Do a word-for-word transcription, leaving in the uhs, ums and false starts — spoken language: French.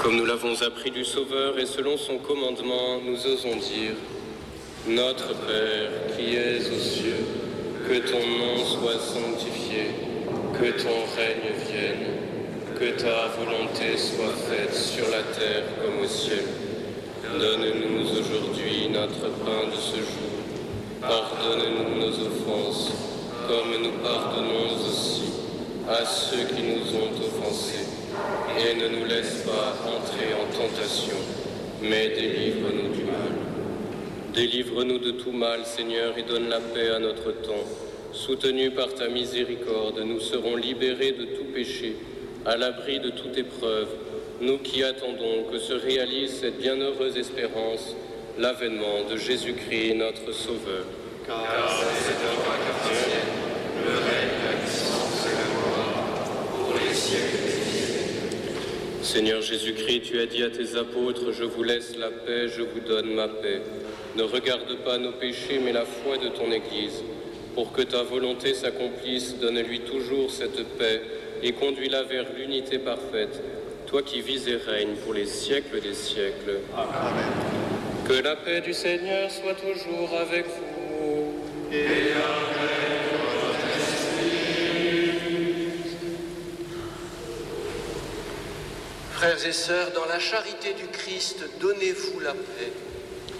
Comme nous l'avons appris du Sauveur et selon son commandement, nous osons dire: Notre Père qui es aux cieux, que ton nom soit sanctifié, que ton règne vienne, que ta volonté soit faite sur la terre comme au ciel. Donne-nous aujourd'hui notre pain de ce jour. Pardonne-nous nos offenses, comme nous pardonnons aussi à ceux qui nous ont offensés. Et ne nous laisse pas entrer en tentation, mais délivre-nous du mal. Délivre-nous de tout mal, Seigneur, et donne la paix à notre temps. Soutenus par ta miséricorde, nous serons libérés de tout péché, à l'abri de toute épreuve, nous qui attendons que se réalise cette bienheureuse espérance, l'avènement de Jésus-Christ, notre Sauveur. Car c'est à toi qu'appartiennent le règne, la puissance et la gloire, pour les siècles des siècles. Seigneur Jésus-Christ, tu as dit à tes apôtres: je vous laisse la paix, je vous donne ma paix. Ne regarde pas nos péchés, mais la foi de ton Église. Pour que ta volonté s'accomplisse, donne-lui toujours cette paix et conduis-la vers l'unité parfaite, toi qui vis et règnes pour les siècles des siècles. Amen. Que la paix du Seigneur soit toujours avec vous. Et avec votre esprit. Frères et sœurs, dans la charité du Christ, donnez-vous la paix.